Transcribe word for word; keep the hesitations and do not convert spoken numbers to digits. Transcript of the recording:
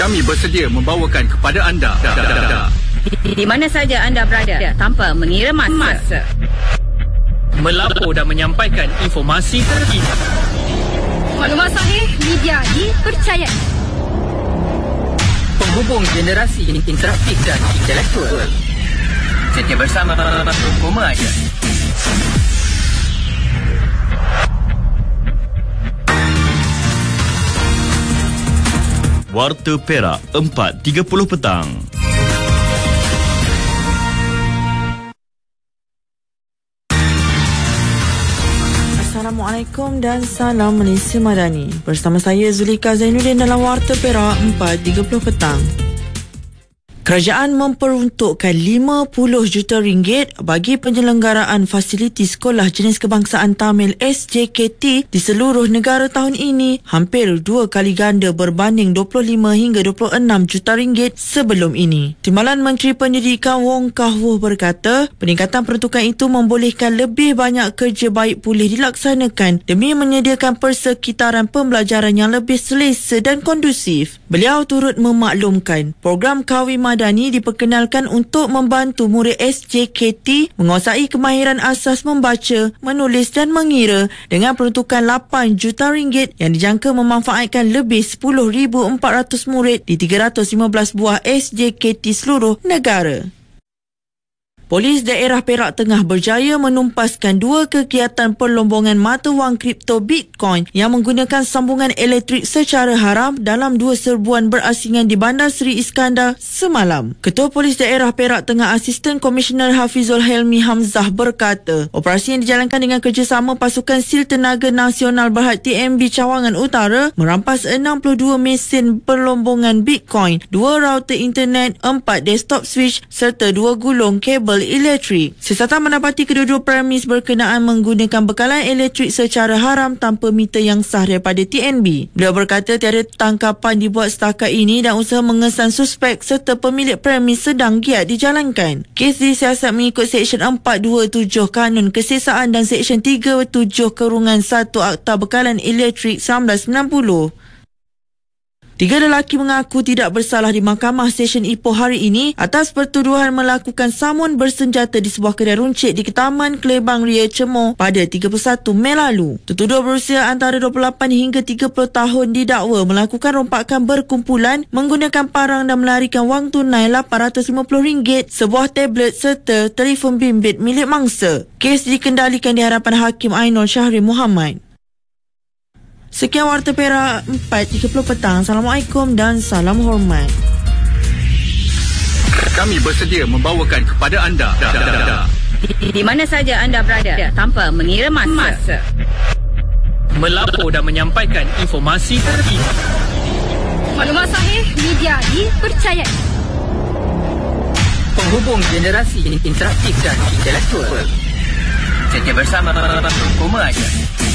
Kami bersedia membawakan kepada anda di, di mana saja anda berada tanpa mengira masa. Melapor dan menyampaikan informasi terkini. Maklumat sahih, media dipercayai. Penghubung generasi interaktif dan intelektual. Setia bersama Koma Aja. Warta Perak, empat tiga puluh petang. Assalamualaikum dan salam Malaysia Madani. Bersama saya Zulika Zainuddin dalam Warta Perak, empat tiga puluh petang. Kerajaan memperuntukkan lima puluh juta ringgit bagi penyelenggaraan fasiliti sekolah jenis kebangsaan Tamil S J K T di seluruh negara tahun ini, hampir dua kali ganda berbanding dua puluh lima hingga dua puluh enam juta ringgit sebelum ini. Timbalan Menteri Pendidikan Wong Kah Woh berkata, peningkatan peruntukan itu membolehkan lebih banyak kerja baik pulih dilaksanakan demi menyediakan persekitaran pembelajaran yang lebih selesa dan kondusif. Beliau turut memaklumkan program Kawi Madani diperkenalkan untuk membantu murid S J K T menguasai kemahiran asas membaca, menulis dan mengira dengan peruntukan lapan juta ringgit yang dijangka memanfaatkan lebih sepuluh ribu empat ratus murid di tiga ratus lima belas buah S J K T seluruh negara. Polis daerah Perak Tengah berjaya menumpaskan dua kegiatan perlombongan mata wang kripto Bitcoin yang menggunakan sambungan elektrik secara haram dalam dua serbuan berasingan di Bandar Seri Iskandar semalam. Ketua Polis Daerah Perak Tengah Asisten Komisioner Hafizul Helmi Hamzah berkata, operasi yang dijalankan dengan kerjasama pasukan Sil Tenaga Nasional Berhad T M B Cawangan Utara merampas enam puluh dua mesin perlombongan Bitcoin, dua router internet, empat desktop switch serta dua gulung kabel elektrik. Siasatan mendapati kedua-dua premis berkenaan menggunakan bekalan elektrik secara haram tanpa meter yang sah daripada T N B. Beliau berkata tiada tangkapan dibuat setakat ini dan usaha mengesan suspek serta pemilik premis sedang giat dijalankan. Kes disiasat mengikut Seksyen empat dua tujuh Kanun Kesesaan dan Seksyen tiga tujuh Kurungan satu Akta Bekalan Elektrik seribu sembilan ratus sembilan puluh. Tiga lelaki mengaku tidak bersalah di Mahkamah Session Ipoh hari ini atas pertuduhan melakukan samun bersenjata di sebuah kedai runcit di Ketaman Kelebang Ria Cemoh pada tiga puluh satu Mei lalu. Tertuduh berusia antara dua puluh lapan hingga tiga puluh tahun didakwa melakukan rompakan berkumpulan menggunakan parang dan melarikan wang tunai lapan ratus lima puluh ringgit, sebuah tablet serta telefon bimbit milik mangsa. Kes dikendalikan di hadapan Hakim Ainul Syahri Muhammad. Sekian Warta Perak empat tiga puluh petang. Assalamualaikum dan salam hormat. Kami bersedia membawakan kepada anda di, di mana saja anda berada tanpa mengira masa. Melapor dan menyampaikan informasi terkini. Maklumat sahih, media dipercayai. Penghubung generasi interaktif dan intelektual. Setia bersama Koma Aja.